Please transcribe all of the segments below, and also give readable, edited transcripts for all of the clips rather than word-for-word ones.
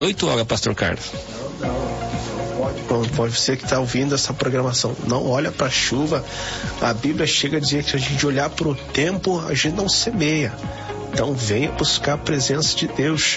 8 horas, pastor Carlos. Não pode você que está ouvindo essa programação, não olha para a chuva. A Bíblia chega a dizer que se a gente olhar para o tempo, a gente não semeia. Então venha buscar a presença de Deus,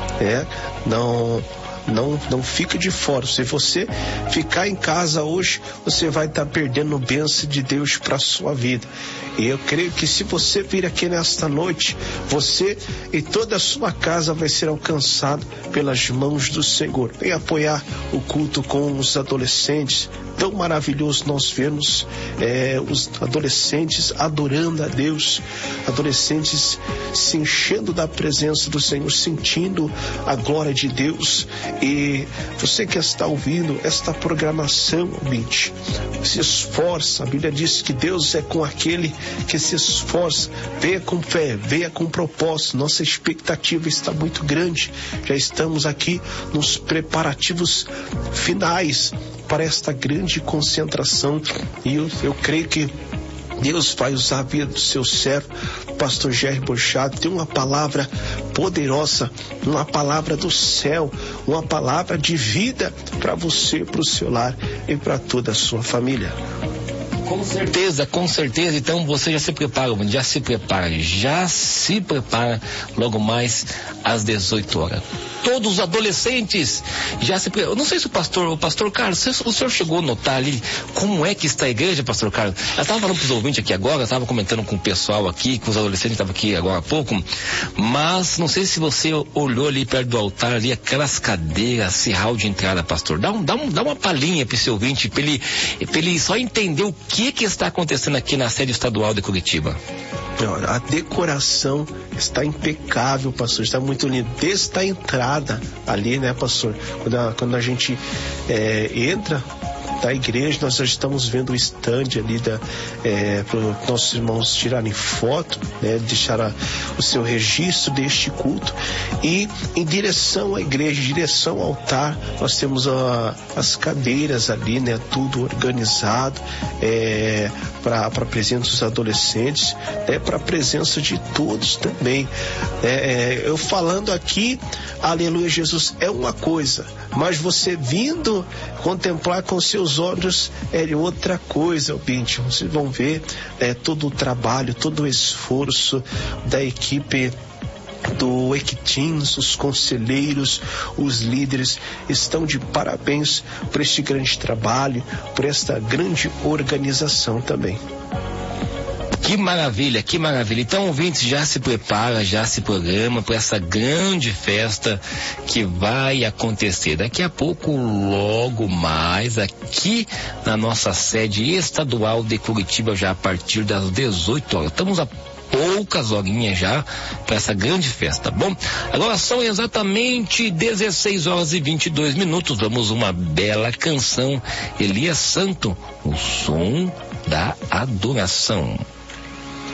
Não fica de fora. Se você ficar em casa hoje, você vai estar perdendo a bênção de Deus para a sua vida. E eu creio que se você vir aqui nesta noite, você e toda a sua casa vai ser alcançado pelas mãos do Senhor. Vem apoiar o culto com os adolescentes. Tão maravilhoso nós vermos os adolescentes adorando a Deus, adolescentes se enchendo da presença do Senhor, sentindo a glória de Deus. E você que está ouvindo esta programação, ouvinte, se esforça. A Bíblia diz que Deus é com aquele que se esforça. Venha com fé, venha com propósito. Nossa expectativa está muito grande. Já estamos aqui nos preparativos finais para esta grande concentração, e eu creio que Deus vai usar a vida do seu servo, pastor Jerry Borchado. Tem uma palavra poderosa, uma palavra do céu, uma palavra de vida para você, para o seu lar e para toda a sua família. Com certeza. Então você já se prepara logo mais às 18 horas. Todos os adolescentes já se preparam. Eu não sei se o pastor Carlos, o senhor chegou a notar ali como é que está a igreja, pastor Carlos? Eu estava falando para os ouvintes aqui agora, eu estava comentando com o pessoal aqui, com os adolescentes que estavam aqui agora há pouco, mas não sei se você olhou ali perto do altar, ali aquelas cadeiras, esse hall de entrada, pastor. Dá uma palhinha para esse ouvinte, para ele só entender o que está acontecendo aqui na sede estadual de Curitiba. A decoração está impecável, pastor, está muito lindo. Desde a entrada ali, né, pastor? Quando a gente entra da igreja, nós já estamos vendo o stand ali para os nossos irmãos tirarem foto, né, deixar o seu registro deste culto. E em direção à igreja, em direção ao altar, nós temos as cadeiras ali, né, tudo organizado para a presença dos adolescentes, para a presença de todos também. Eu falando aqui, aleluia, Jesus é uma coisa, mas você vindo contemplar com seus olhos é outra coisa, ouvinte. Vocês vão ver todo o trabalho, todo o esforço da equipe do Equitins, os conselheiros, os líderes estão de parabéns por este grande trabalho, por esta grande organização também. Que maravilha. Então, ouvintes, já se prepara, já se programa para essa grande festa que vai acontecer daqui a pouco, logo mais, aqui na nossa sede estadual de Curitiba, já a partir das 18 horas. Estamos a poucas horinhas já para essa grande festa. Bom, agora são exatamente 16 horas e 22 minutos. Vamos uma bela canção. Elias Santo, o som da adoração.